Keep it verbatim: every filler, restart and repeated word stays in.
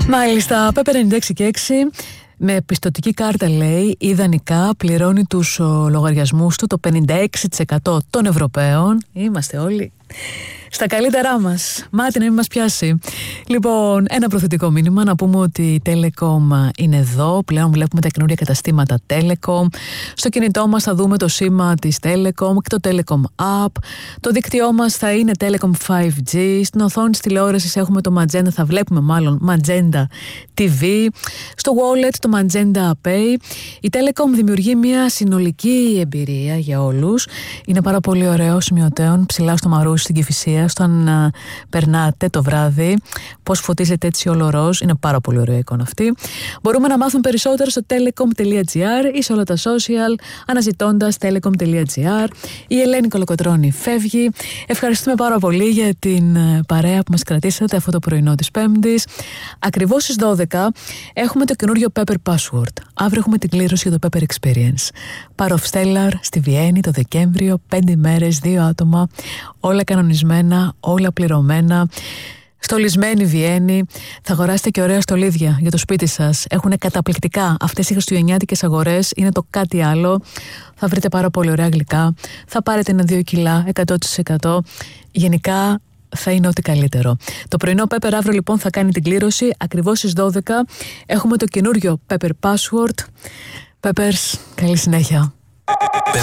Μάλιστα, Pepper ενενήντα έξι και έξι με πιστωτική κάρτα, λέει, ιδανικά πληρώνει τους λογαριασμούς του το πενήντα έξι τοις εκατό των Ευρωπαίων. Είμαστε όλοι στα καλύτερά μας. Μάτι να μην μας πιάσει. Λοιπόν, ένα προθετικό μήνυμα. Να πούμε ότι η Telecom είναι εδώ. Πλέον βλέπουμε τα καινούργια καταστήματα Telecom. Στο κινητό μας θα δούμε το σήμα της Telecom και το Telecom App. Το δίκτυό μας θα είναι Telecom φάιβ τζι. Στην οθόνη της τηλεόρασης έχουμε το Magenta. Θα βλέπουμε μάλλον Magenta τι βι. Στο wallet το Magenta Pay. Η Telecom δημιουργεί μια συνολική εμπειρία για όλους. Είναι πάρα πολύ ωραίο σημειωτέων ψηλά στο Μαρούσι στην Κηφισία. Όταν uh, περνάτε το βράδυ, πώς φωτίζεται έτσι όλο ροζ. Είναι πάρα πολύ ωραία εικόνα αυτή. Μπορούμε να μάθουμε περισσότερο στο telecom.gr ή σε όλα τα social αναζητώντας telecom.gr. Η Ελένη Κολοκοτρώνη φεύγει. Ευχαριστούμε πάρα πολύ για την uh, παρέα που μας κρατήσατε αυτό το πρωινό της Πέμπτης. Ακριβώς στις δώδεκα έχουμε το καινούριο Pepper Password. Αύριο έχουμε την κλήρωση για το Pepper Experience. Part of Stellar στη Βιέννη το Δεκέμβριο. Πέντε ημέρες, δύο άτομα. Όλα κανονισμένα, όλα πληρωμένα. Στολισμένη Βιέννη. Θα αγοράσετε και ωραία στολίδια για το σπίτι σας. Έχουν καταπληκτικά αυτές οι χριστουγεννιάτικες αγορές. Είναι το κάτι άλλο. Θα βρείτε πάρα πολύ ωραία γλυκά. Θα πάρετε ένα-δύο κιλά, εκατό τοις εκατό. Γενικά θα είναι ό,τι καλύτερο. Το πρωινό Pepper αύριο λοιπόν θα κάνει την κλήρωση. Ακριβώς στις δώδεκα έχουμε το καινούριο Pepper Password. Peppers, καλή συνέχεια.